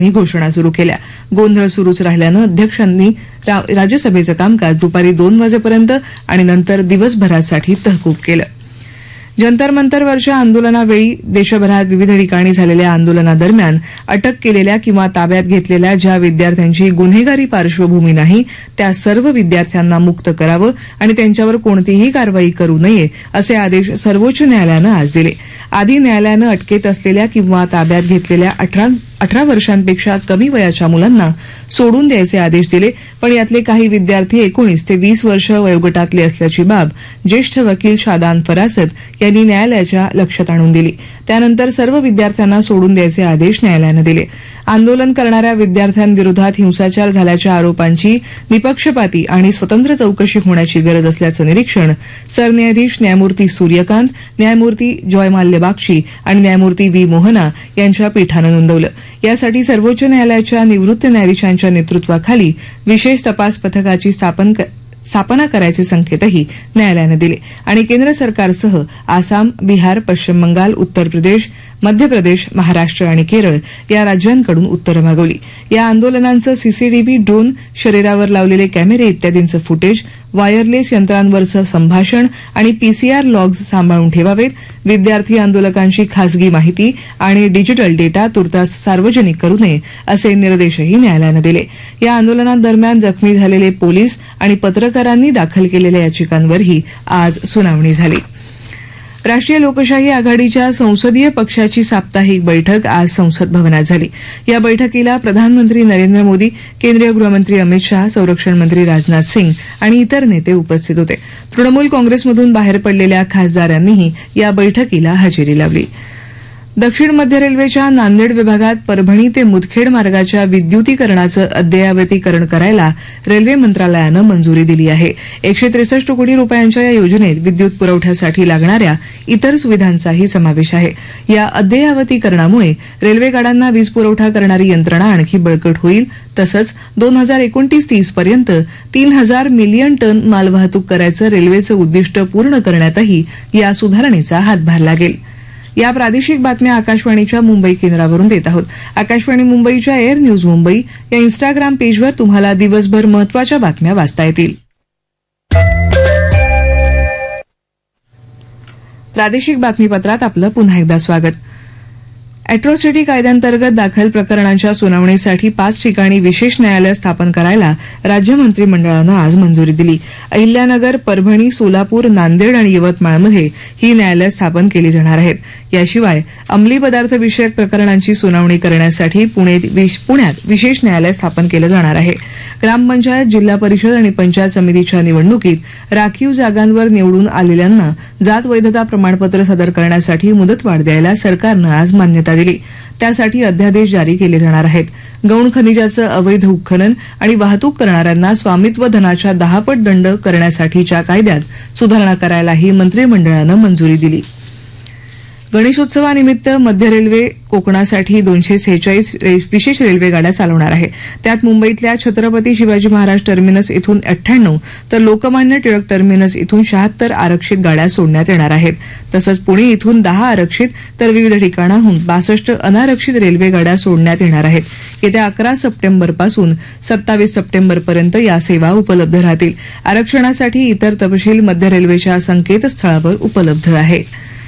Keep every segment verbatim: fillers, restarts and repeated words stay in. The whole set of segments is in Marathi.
ही घोषणा सुरू केल्या. गोंधळ सुरूच राहिल्यानं अध्यक्षांनी राज्यसभेचं कामकाज दुपारी दोन वाजेपर्यंत आणि नंतर दिवसभरासाठी तहकूब केलं. जंतर मंतरवरच्या आंदोलनावेळी देशभरात विविध ठिकाणी झालेल्या आंदोलनादरम्यान अटक केलेल्या किंवा ताब्यात घेतलेल्या ज्या विद्यार्थ्यांची गुन्हेगारी पार्श्वभूमी नाही त्या सर्व विद्यार्थ्यांना मुक्त करावं आणि त्यांच्यावर कोणतीही कारवाई करू नये असे आदेश सर्वोच्च न्यायालयानं आज दिले. आधी न्यायालयानं अटकेत असलेल्या किंवा ताब्यात घेतलेल्या अठरा अठरा वर्षांपेक्षा कमी वयाच्या मुलांना सोडून द्यायचे आदेश दिले, पण यातले काही विद्यार्थी एकोणीस ते वीस वर्ष वयोगटातले असल्याची बाब ज्येष्ठ वकील शादान फरासत यांनी न्यायालयाच्या लक्षात आणून दिली. त्यानंतर सर्व विद्यार्थ्यांना सोडून द्यायचे आदेश न्यायालयानं दिले. आंदोलन करणाऱ्या विद्यार्थ्यांविरोधात हिंसाचार झाल्याच्या आरोपांची निपक्षपाती आणि स्वतंत्र चौकशी होण्याची गरज असल्याचं निरीक्षण सरन्यायाधीश न्यायमूर्ती सूर्यकांत, न्यायमूर्ती जयमाल्य बागची आणि न्यायमूर्ती व्ही मोहना यांच्या पीठानं नोंदवलं. यासाठी सर्वोच्च न्यायालयाच्या निवृत्त न्यायाधीशांच्या नेतृत्वाखाली विशेष तपास पथकाची स्थापना करायचे संकेतही न्यायालयानं दिले आणि केंद्र सरकारसह आसाम, बिहार, पश्चिम बंगाल, उत्तर प्रदेश, मध्य प्रदेश, महाराष्ट्र आणि केरळ या राज्यांकडून उत्तरं मागवली. या आंदोलनांचं सीसीटीव्ही, ड्रोन, शरीरावर लावलेले कॅमेरे इत्यादींचं फुटेज, वायरलेस यंत्रांवरचं संभाषण आणि पीसीआर लॉग्स सांभाळून ठेवावेत. विद्यार्थी आंदोलकांची खासगी माहिती आणि डिजिटल डेटा तुर्तास सार्वजनिक करू नये असे निर्देशही न्यायालयानं दिले. या आंदोलनादरम्यान जखमी झालेले पोलीस आणि पत्रकारांनी दाखल केलेल्या याचिकांवरही आज सुनावणी झाली. राष्ट्रीय लोकशाही आघाडीच्या संसदीय पक्षाची साप्ताहिक बैठक आज संसद भवनात झाली. या बैठकीला प्रधानमंत्री नरेंद्र मोदी, केंद्रीय गृहमंत्री अमित शाह, संरक्षण मंत्री राजनाथ सिंग आणि इतर नेते उपस्थित होते. तृणमूल काँग्रेसमधून बाहेर पडलेल्या खासदारांनीही या बैठकीला हजेरी लावली. दक्षिण मध्य रेल्वेच्या नांदेड विभागात परभणी ते मुदखेड मार्गाच्या विद्युतीकरणाचं अद्ययावतीकरण करायला रेल्वे मंत्रालयानं मंजुरी दिली आहे. एकशे त्रेसष्ट कोटी रुपयांच्या या योजनेत विद्युत पुरवठ्यासाठी लागणाऱ्या इतर सुविधांचाही समावेश आहे. या अद्ययावतीकरणामुळे रेल्वेगाड्यांना वीज पुरवठा करणारी यंत्रणा आणखी बळकट होईल. तसंच दोन हजार एकोणतीस तीस पर्यंत तीन हजार मिलियन टन मालवाहतूक करायचं रेल्वेचं उद्दिष्ट पूर्ण करण्यातही या सुधारणेचा हातभार लागेल. या प्रादेशिक बातम्या आकाशवाणीच्या मुंबई केंद्रावरून देत आहोत. आकाशवाणी मुंबईच्या एअर न्यूज मुंबई या इन्स्टाग्राम पेजवर तुम्हाला दिवसभर महत्वाच्या बातम्या वाचता येतील. प्रादेशिक बातमीपत्रात आपलं पुन्हा एकदा स्वागत. अॅट्रॉसिटी कायद्यांतर्गत दाखल प्रकरणांच्या सुनावणीसाठी पाच ठिकाणी विशेष न्यायालय स्थापन करायला राज्य मंत्रिमंडळानं आज मंजुरी दिली. अहिल्यानगर, परभणी, सोलापूर, नांदेड आणि यवतमाळमध्ये ही न्यायालय स्थापन केली जाणार आहेत. याशिवाय अंमली पदार्थ विषयक प्रकरणांची सुनावणी करण्यासाठी पुण्यात विशेष न्यायालय स्थापन केलं जाणार आहे. ग्रामपंचायत, जिल्हा परिषद आणि पंचायत समितीच्या निवडणुकीत राखीव जागांवर निवडून आलेल्यांना जात वैधता प्रमाणपत्र सादर करण्यासाठी मुदतवाढ द्यायला सरकारनं आज मान्यता दिली. त्यासाठी अध्यादेश जारी केले जाणार आहेत. गौण खनिजाचं अवैध उत्खनन आणि वाहतूक करणाऱ्यांना स्वामित्व धनाच्या दहापट दंड करण्यासाठीच्या कायद्यात सुधारणा करायलाही मंत्रिमंडळानं मंजुरी दिली. गणेशोत्सवानिमित्त मध्य रेल्वे कोकणासाठी दोनशे सेहेचाळीस विशेष रेल्वे गाड्या चालवणार आहे. त्यात मुंबईतल्या छत्रपती शिवाजी महाराज टर्मिनस इथून अठ्ठ्याण्णव तर लोकमान्य टिळक टर्मिनस इथून शहात्तर आरक्षित गाड्या सोडण्यात येणार आहेत. तसंच पुणे इथून दहा आरक्षित तर विविध ठिकाणाहून बासष्ट अनारक्षित रेल्वे गाड्या सोडण्यात येणार आहेत. येत्या अकरा सप्टेंबरपासून सत्तावीस सप्टेंबरपर्यंत या सेवा उपलब्ध राहतील. आरक्षणासाठी इतर तपशील मध्य रेल्वेच्या संकेतस्थळावर उपलब्ध आहे.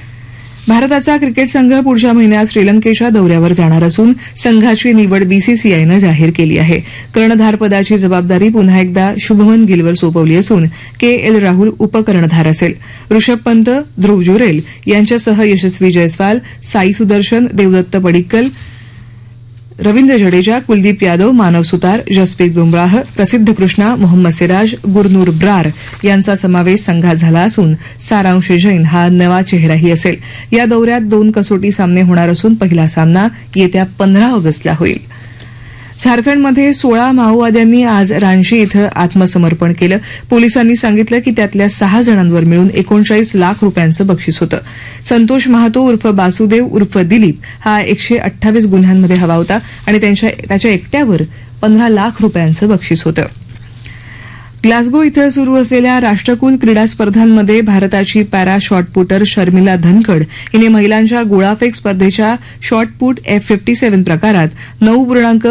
भारताचा क्रिकेट संघ पुढच्या महिन्यात श्रीलंकेच्या दौऱ्यावर जाणार असून संघाची निवड बीसीसीआयनं जाहीर केली आहे. कर्णधारपदाची जबाबदारी पुन्हा एकदा शुभमन गिलवर सोपवली असून के एल राहुल उपकर्णधार असेल. ऋषभ पंत, ध्रुव जुरेल यांच्यासह यशस्वी जयस्वाल, साई सुदर्शन, देवदत्त पडिक्कल, रवींद्र जडेजा, कुलदीप यादव, मानव सुतार, जसप्रीत बुमराह, प्रसिद्ध कृष्णा, मोहम्मद सिराज, गुरनूर ब्रार यांचा समावेश संघात झाला असून सारांश जैन हा नवा चेहराही असेल. या दौऱ्यात दोन कसोटी सामने होणार असून पहिला सामना येत्या पंधरा ऑगस्टला होईल. झारखंडमध्ये सोळा माओवाद्यांनी आज रांची इथं आत्मसमर्पण केलं. पोलिसांनी सांगितलं की त्यातल्या सहा जणांवर मिळून एकोणचाळीस लाख रुपयांचं बक्षीस होतं. संतोष महातो उर्फ बासुदेव उर्फ दिलीप हा एकशे अठ्ठावीस गुन्ह्यांमध्ये हवा होता आणि त्याच्या एकट्यावर पंधरा लाख रुपयांचं बक्षीस होतं. ग्लासगो इथं सुरू असलेल्या राष्ट्रकुल क्रीडा स्पर्धांमध्ये भारताची पॅरा शॉटपुटर शर्मिला धनखड हिने महिलांच्या गोळाफेक स्पर्धेच्या शॉटपुट एफ फिफ्टी सेव्हन प्रकारात नऊ पूर्णांक